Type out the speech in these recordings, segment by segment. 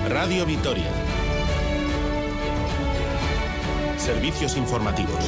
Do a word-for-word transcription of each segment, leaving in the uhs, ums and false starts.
Radio Vitoria. Servicios informativos.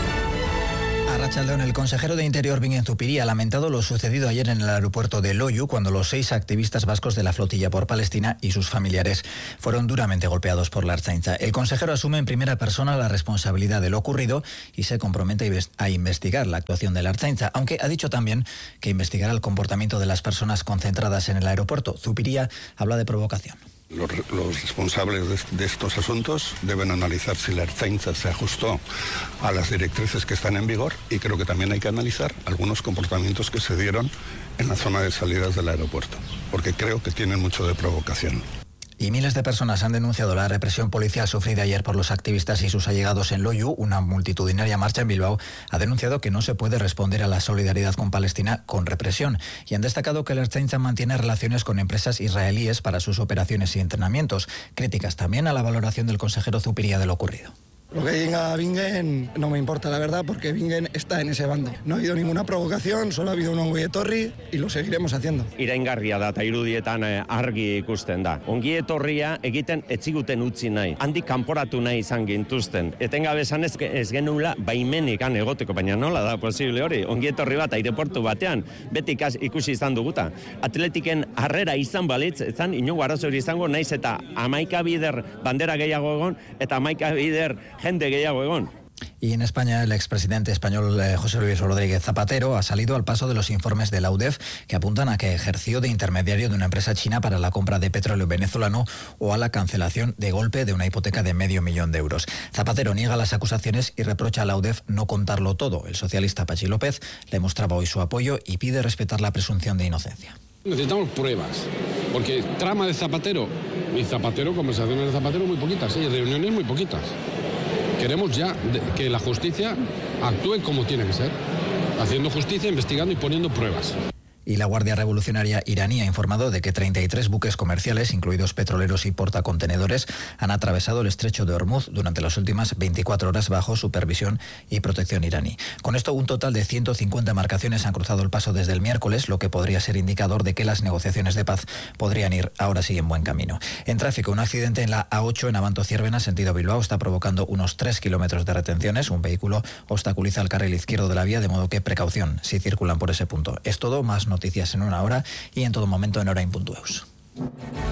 Arratsaldeon, el consejero de Interior Bingen Zupiria ha lamentado lo sucedido ayer en el aeropuerto de Loiu, cuando los seis activistas vascos de la flotilla por Palestina y sus familiares fueron duramente golpeados por la Ertzaintza. El consejero asume en primera persona la responsabilidad de lo ocurrido y se compromete a investigar la actuación de la Ertzaintza, aunque ha dicho también que investigará el comportamiento de las personas concentradas en el aeropuerto. Zupiria habla de provocación. Los, los responsables de, de estos asuntos deben analizar si la Ertzaintza se ajustó a las directrices que están en vigor, y creo que también hay que analizar algunos comportamientos que se dieron en la zona de salidas del aeropuerto, porque creo que tienen mucho de provocación. Y miles de personas han denunciado la represión policial sufrida ayer por los activistas y sus allegados en Loiu. Una multitudinaria marcha en Bilbao ha denunciado que no se puede responder a la solidaridad con Palestina con represión, y han destacado que la Ertzaintza mantiene relaciones con empresas israelíes para sus operaciones y entrenamientos. Críticas también a la valoración del consejero Zupiria de lo ocurrido. Lo que diga Bingen no me importa, la verdad, porque Bingen está en ese bando. No ha habido ninguna provocación, solo ha habido un ongi etorri y lo seguiremos haciendo. Iraingarria da, eta irudietan argi ikusten da. Ongi etorria egiten etziguten utzi nahi. Handik kanporatu nahi izan gintuzten. Etengabe esan ez, ez genula baimenik han egoteko, baina nola da posible hori? Ongi etorri bat aireportu batean, beti ikusi izan duguta. Atletiken harrera izan balitz, ezan inongo arazo hori izango, naiz eta hamaika bider bandera gehiago egon, eta hamaika bider gente gehiago egon. Y en España, el expresidente español eh, José Luis Rodríguez Zapatero ha salido al paso de los informes de la U D E F que apuntan a que ejerció de intermediario de una empresa china para la compra de petróleo venezolano o a la cancelación de golpe de una hipoteca de medio millón de euros. Zapatero niega las acusaciones y reprocha a la U D E F no contarlo todo. El socialista Pachi López le mostraba hoy su apoyo y pide respetar la presunción de inocencia. Necesitamos pruebas, porque trama de Zapatero y Zapatero, conversaciones de Zapatero muy poquitas, y reuniones muy poquitas. Queremos ya que la justicia actúe como tiene que ser, haciendo justicia, investigando y poniendo pruebas. Y la Guardia Revolucionaria iraní ha informado de que treinta y tres buques comerciales, incluidos petroleros y portacontenedores, han atravesado el estrecho de Hormuz durante las últimas veinticuatro horas bajo supervisión y protección iraní. Con esto, un total de ciento cincuenta embarcaciones han cruzado el paso desde el miércoles, lo que podría ser indicador de que las negociaciones de paz podrían ir ahora sí en buen camino. En tráfico, un accidente en la A ocho en Abanto-Ciervena, sentido Bilbao, está provocando unos tres kilómetros de retenciones. Un vehículo obstaculiza el carril izquierdo de la vía, de modo que precaución si circulan por ese punto. Es todo, más noticias en una hora y en todo momento en Hora Impuntueus.